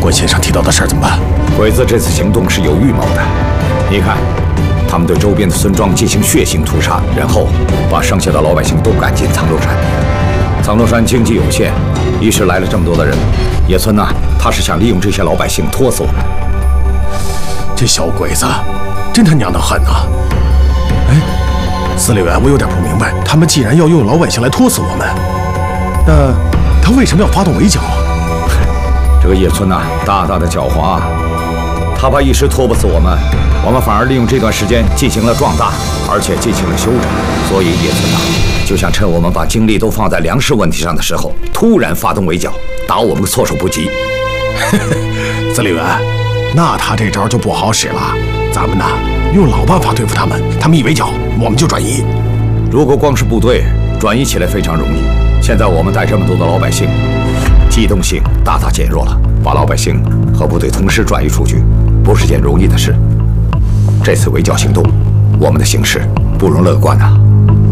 文先生提到的事儿怎么办？ 鬼子这次行动是有预谋的。你看，他们对周边的村庄进行血腥屠杀，然后把剩下的老百姓都赶进苍州山。苍州山经济有限，一时来了这么多的人，野村呢，他是想利用这些老百姓拖死我们。 这小鬼子，真他娘的狠呐！哎，司令员，我有点不明白，他们既然要用老百姓来拖死我们，那他为什么要发动围剿啊？ 这个野村呐，大大的狡猾啊！他怕一时拖不死我们，我们反而利用这段时间进行了壮大，而且进行了休整。所以野村呐，就想趁我们把精力都放在粮食问题上的时候，突然发动围剿，打我们个措手不及。 司令员，那他这招就不好使了。咱们呢，用老办法对付他们，他们一围剿，我们就转移。 如果光是部队转移起来非常容易，现在我们带这么多的老百姓，机动性大大减弱了。把老百姓和部队同时转移出去，不是件容易的事。这次围剿行动，我们的形势不容乐观啊！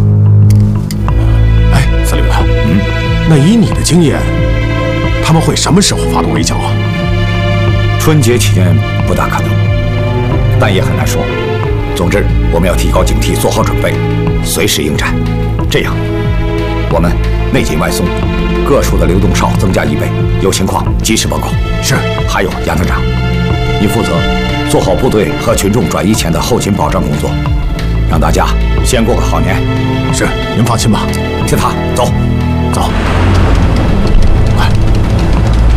哎，司令员，那以你的经验，他们会什么时候发动围剿啊？ 春节期间不大可能，但也很难说。总之，我们要提高警惕，做好准备，随时应战。这样，我们内紧外松，各处的流动哨增加1倍，有情况及时报告。 是。 还有杨团长，你负责做好部队和群众转移前的后勤保障工作，让大家先过个好年。 是，您放心吧。 听他走， 走。